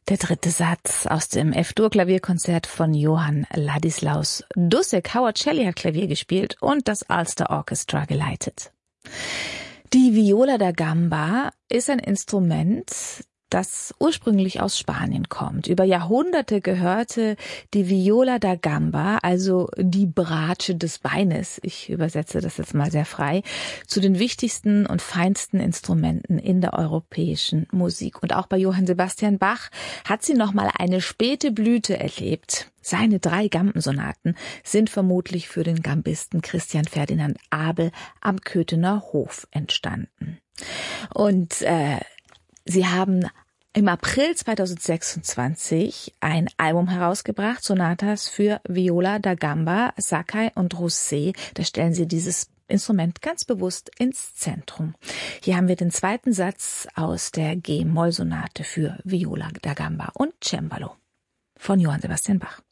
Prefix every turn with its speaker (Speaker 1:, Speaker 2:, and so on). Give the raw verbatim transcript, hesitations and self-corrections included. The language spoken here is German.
Speaker 1: Der dritte Satz aus dem F-Dur-Klavierkonzert von Johann Ladislaus Dussek. Howard Shelley hat Klavier gespielt und das Ulster Orchestra geleitet. Die Viola da Gamba ist ein Instrument, das ursprünglich aus Spanien kommt. Über Jahrhunderte gehörte die Viola da Gamba, also die Bratsche des Beines, ich übersetze das jetzt mal sehr frei, zu den wichtigsten und feinsten Instrumenten in der europäischen Musik. Und auch bei Johann Sebastian Bach hat sie nochmal eine späte Blüte erlebt. Seine drei Gambensonaten sind vermutlich für den Gambisten Christian Ferdinand Abel am Köthener Hof entstanden. Und äh, sie haben im April zweitausendsechsundzwanzig ein Album herausgebracht, Sonatas für Viola da Gamba, Sakai und Rosset. Da stellen sie dieses Instrument ganz bewusst ins Zentrum. Hier haben wir den zweiten Satz aus der G-Moll-Sonate für Viola da Gamba und Cembalo von Johann Sebastian Bach.